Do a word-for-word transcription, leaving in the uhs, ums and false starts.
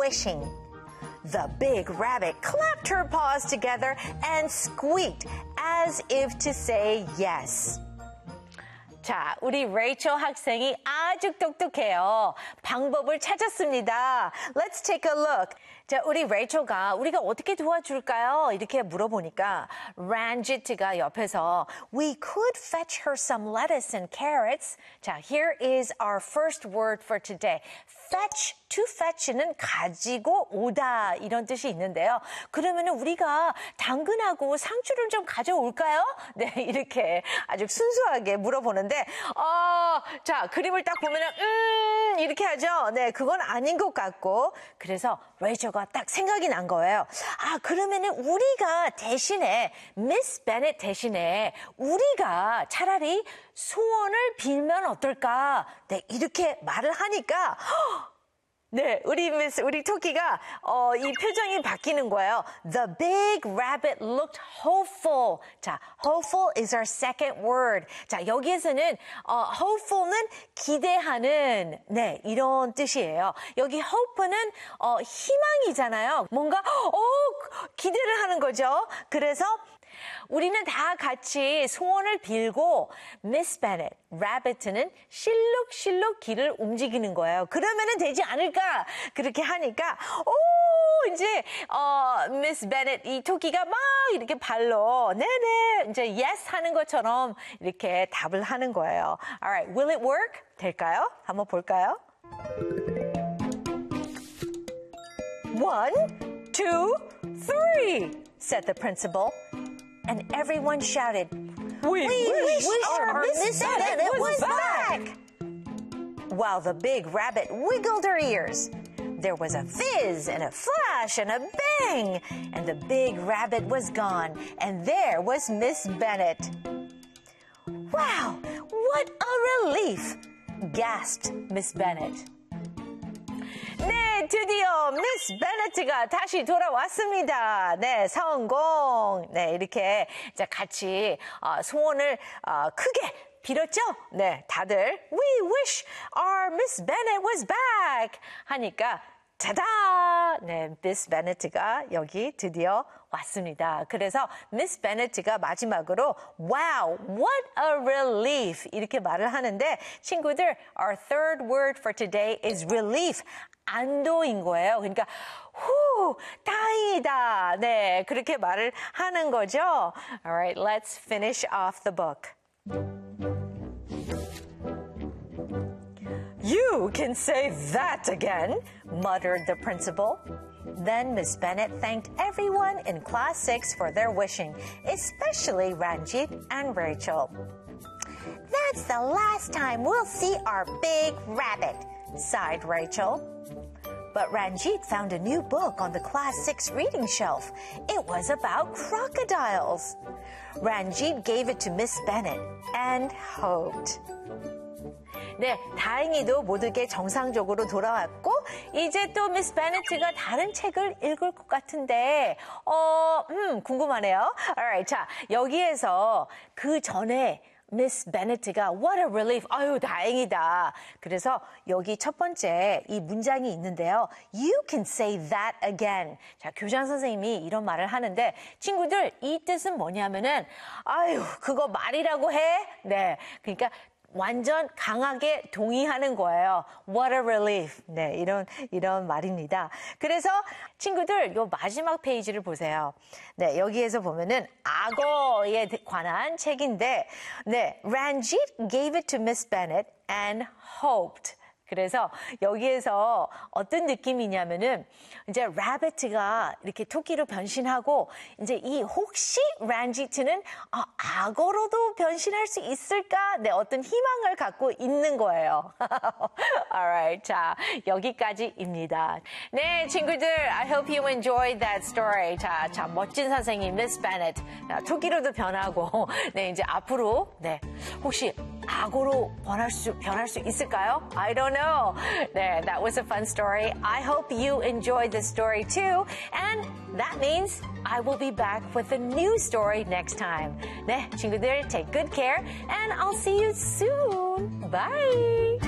wishing. The big rabbit clapped her paws together and squeaked as if to say yes. 자, 우리 레이첼 학생이 아주 똑똑해요. 방법을 찾았습니다. Let's take a look. 자, 우리 레이첼가 우리가 어떻게 도와줄까요? 이렇게 물어보니까 란지트가 옆에서 We could fetch her some lettuce and carrots. 자, here is our first word for today. Fetch, to fetch는 가지고 오다 이런 뜻이 있는데요. 그러면 우리가 당근하고 상추를 좀 가져올까요? 네, 이렇게 아주 순수하게 물어보는데 어, 자, 그림을 딱 보면은 음 이렇게 하죠. 네, 그건 아닌 것 같고 그래서 레이첼가 딱 생각이 난 거예요. 아, 그러면은 우리가 대신에 미스 베넷 대신에 우리가 차라리 소원을 빌면 어떨까? 네, 이렇게 말을 하니까 네, 우리 미스, 우리 토끼가, 어, 이 표정이 바뀌는 거예요. The big rabbit looked hopeful. 자, hopeful is our second word. 자, 여기에서는, 어, hopeful는 기대하는, 네, 이런 뜻이에요. 여기 hope는, 어, 희망이잖아요. 뭔가, 어, 기대를 하는 거죠. 그래서, 우리는 다 같이 소원을 빌고 미스 베넷, rabbit는 실룩실룩 길을 움직이는 거예요. 그러면은 되지 않을까? 그렇게 하니까 오 이제 어 미스 베넷 이 토끼가 막 이렇게 발로 네네 이제 yes 하는 것처럼 이렇게 답을 하는 거예요. Alright, will it work? 될까요? 한번 볼까요? One, two, three, said the principal. And everyone shouted, We, we wish, wish our, our Miss Bennett, Bennett was back! back! While the big rabbit wiggled her ears. There was a fizz and a flash and a bang, and the big rabbit was gone, and there was Miss Bennett. Wow, what a relief! Gasped Miss Bennett. 네, 드디어 미스 베네트가 다시 돌아왔습니다. 네, 성공. 네, 이렇게 이제 같이 어, 소원을 어, 크게 빌었죠? 네, 다들 We wish our Miss Bennett was back 하니까 짜다! 네, 미스 베네트가 여기 드디어 왔습니다. 그래서 미스 베네트가 마지막으로 Wow, what a relief 이렇게 말을 하는데 친구들, our third word for today is relief. 안도인 거예요. 그러니까 후, 다행이다. 네, 그렇게 말을 하는 거죠. Alright, let's finish off the book. You can say that again, muttered the principal. Then Miss Bennett thanked everyone in Class six for their wishing, especially Ranjit and Rachel. That's the last time we'll see our big rabbit, sighed Rachel. But Ranjit found a new book on the Class six reading shelf. It was about crocodiles. Ranjit gave it to Miss Bennett and hoped. 네, 다행히도 모두게 정상적으로 돌아왔고 이제 또 미스 베네트가 다른 책을 읽을 것 같은데 어, 음, 궁금하네요. Alright, 자, 여기에서 그 전에 미스 베네트가 What a relief. 아유, 다행이다. 그래서 여기 첫 번째 이 문장이 있는데요. You can say that again. 자, 교장 선생님이 이런 말을 하는데 친구들 이 뜻은 뭐냐면은 아유, 그거 말이라고 해? 네. 그러니까 완전 강하게 동의하는 거예요. What a relief. 네, 이런, 이런 말입니다. 그래서 친구들, 요 마지막 페이지를 보세요. 네, 여기에서 보면은 악어에 관한 책인데, 네, Ranjit gave it to Miss Bennett and hoped. 그래서 여기에서 어떤 느낌이냐면은 이제 라비트가 이렇게 토끼로 변신하고 이제 이 혹시 란지트는 아, 악어로도 변신할 수 있을까? 네, 어떤 희망을 갖고 있는 거예요. Alright, 자 여기까지입니다. 네, 친구들, I hope you enjoyed that story. 자, 자 멋진 선생님 Miss Bennett 토끼로도 변하고 네 이제 앞으로 네 혹시 악어로 변할 수 변할 수 있을까요? I don't know. 네, that was a fun story. I hope you enjoyed this story too. And that means I will be back with a new story next time. 네, 친구들, take good care and I'll see you soon. Bye.